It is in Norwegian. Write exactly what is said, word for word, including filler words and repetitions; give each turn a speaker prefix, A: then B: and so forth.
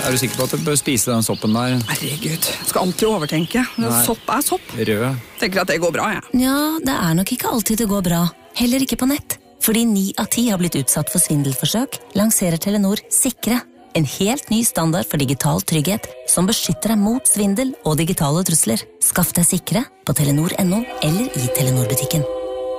A: Er du sikker på at du bør spise den soppen der?
B: Herregud, skal alltid overtenke. Sopp er sopp.
A: Rød.
B: Tenker at det går bra, jeg.
C: Ja, det er nok ikke alltid det går bra. Heller ikke på nett. Fordi ni av ti har blitt utsatt for svindelforsøk, lanserer Telenor Sikre. En helt ny standard for digital trygghet, som beskytter deg mot svindel og digitale trusler. Skaff deg Sikre på telenor punktum no eller i Telenor-butikken.